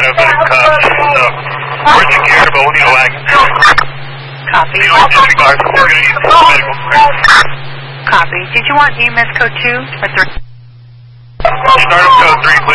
paramedic cuffs. We're secure, but we'll need a wagon. Copy. We're going to use the medical clearance. Copy. Did you want EMS code 2 or 3? Start up code 3.